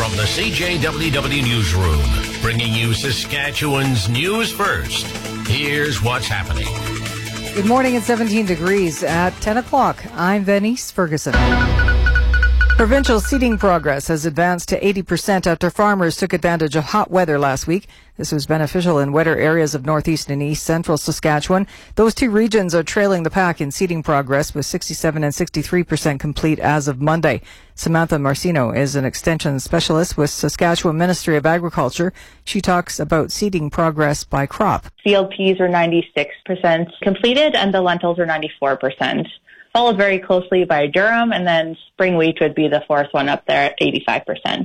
from the CJWW Newsroom, bringing you Saskatchewan's news first. Here's what's happening. Good morning. It's 17 degrees at 10 o'clock. I'm Venice Ferguson. Provincial seeding progress has advanced to 80% after farmers took advantage of hot weather last week. This was beneficial in wetter areas of northeast and east central Saskatchewan. Those two regions are trailing the pack in seeding progress, with 67 and 63% complete as of Monday. Samantha Marcino is an extension specialist with Saskatchewan Ministry of Agriculture. She talks about seeding progress by crop. Field peas are 96% completed and the lentils are 94%. Followed very closely by durum, and then spring wheat would be the fourth one up there at 85%.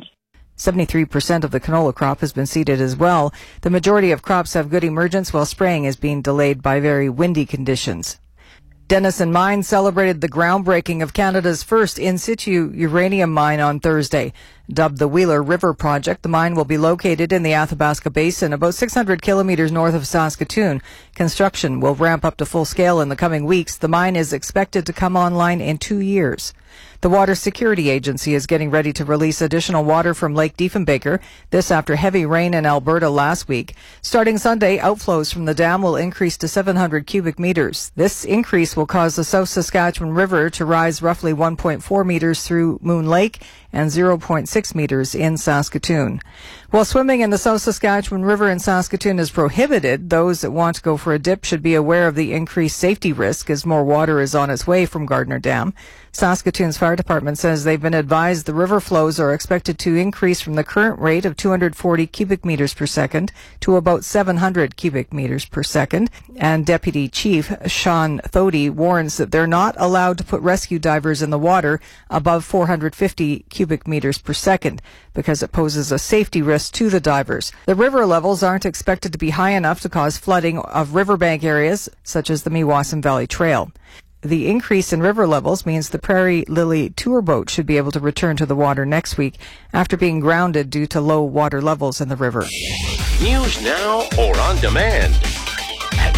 73% of the canola crop has been seeded as well. The majority of crops have good emergence, while spraying is being delayed by very windy conditions. Denison Mine celebrated the groundbreaking of Canada's first in-situ uranium mine on Thursday. Dubbed the Wheeler River Project, the mine will be located in the Athabasca Basin, about 600 kilometers north of Saskatoon. Construction will ramp up to full scale in the coming weeks. The mine is expected to come online in 2 years. The Water Security Agency is getting ready to release additional water from Lake Diefenbaker, this after heavy rain in Alberta last week. Starting Sunday, outflows from the dam will increase to 700 cubic meters. This increase will cause the South Saskatchewan River to rise roughly 1.4 meters through Moon Lake and 0.6 meters in Saskatoon. While swimming in the South Saskatchewan River in Saskatoon is prohibited, those that want to go for a dip should be aware of the increased safety risk as more water is on its way from Gardner Dam. Saskatoon's fire department says they've been advised the river flows are expected to increase from the current rate of 240 cubic meters per second to about 700 cubic meters per second. And Deputy Chief Sean Thody warns that they're not allowed to put rescue divers in the water above 450 cubic meters per second because it poses a safety risk to the divers. The river levels aren't expected to be high enough to cause flooding of riverbank areas such as the Meewasin Valley Trail. The increase in river levels means the Prairie Lily tour boat should be able to return to the water next week after being grounded due to low water levels in the river. News now or on demand at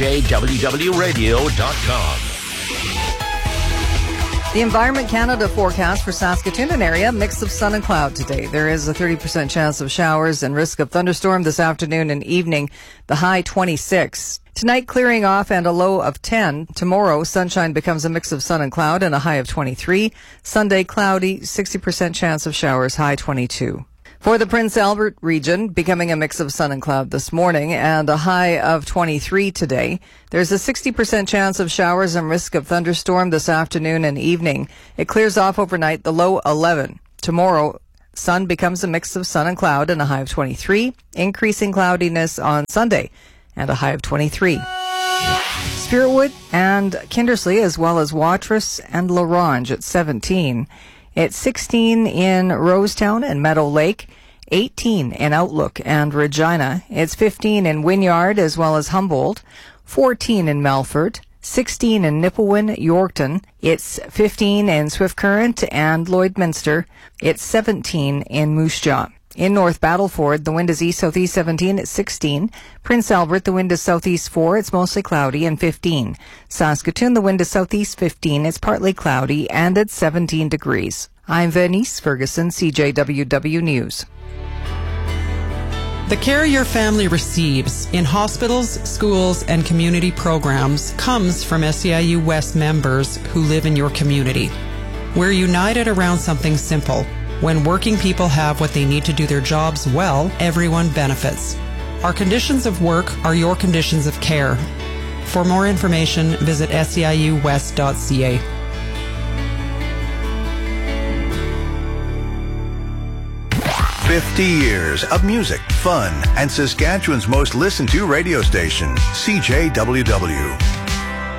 CJWWRadio.com. The Environment Canada forecast for Saskatoon and area, mix of sun and cloud today. There is a 30% chance of showers and risk of thunderstorm this afternoon and evening. The high 26. Tonight, clearing off and a low of 10. Tomorrow, sunshine becomes a mix of sun and cloud and a high of 23. Sunday, cloudy, 60% chance of showers, high 22. For the Prince Albert region, becoming a mix of sun and cloud this morning and a high of 23 today. There's a 60% chance of showers and risk of thunderstorm this afternoon and evening. It clears off overnight, the low 11. Tomorrow, sun becomes a mix of sun and cloud and a high of 23. Increasing cloudiness on Sunday and a high of 23. Spiritwood and Kindersley, as well as Watrous and Larange at 17. It's 16 in Rosetown and Meadow Lake, 18 in Outlook and Regina. It's 15 in Wynyard as well as Humboldt, 14 in Melfort, 16 in Nipawin, Yorkton. It's 15 in Swift Current and Lloydminster. It's 17 in Moose Jaw. In North Battleford, the wind is east-southeast 17 at 16. Prince Albert, the wind is southeast 4. It's mostly cloudy and 15. Saskatoon, the wind is southeast 15. It's partly cloudy and at 17 degrees. I'm Venice Ferguson, CJWW News. The care your family receives in hospitals, schools, and community programs comes from SEIU West members who live in your community. We're united around something simple. When working people have what they need to do their jobs well, everyone benefits. Our conditions of work are your conditions of care. For more information, visit seiuwest.ca. 50 years of music, fun, and Saskatchewan's most listened to radio station, CJWW.